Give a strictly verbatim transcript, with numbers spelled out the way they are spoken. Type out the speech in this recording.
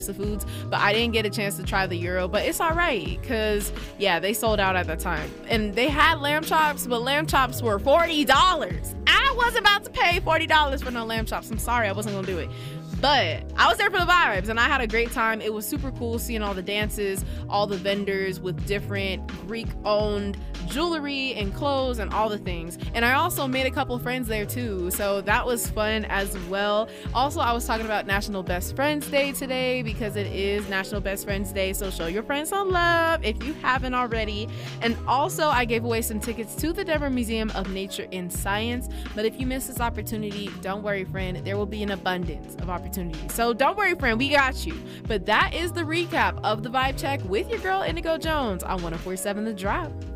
of foods, but I didn't get a chance to try the gyro, but it's all right because yeah, they sold out at the time. And they had lamb chops, but lamb chops were forty dollars. I wasn't about to pay forty dollars for no lamb chops. I'm sorry, I wasn't gonna do it. But I was there for the vibes and I had a great time. It was super cool seeing all the dances, all the vendors with different Greek-owned jewelry and clothes and all the things. And I also made a couple friends there too, so that was fun as well. Also, I was talking about National Best Friends Day today because it is National Best Friends Day, so show your friends some love if you haven't already. And also, I gave away some tickets to the Denver Museum of Nature and Science, but if you miss this opportunity, don't worry, friend, there will be an abundance of opportunities. So don't worry, friend, we got you. But that is the recap of the Vibe Check with your girl Indigo Jones on one oh four point seven The Drop.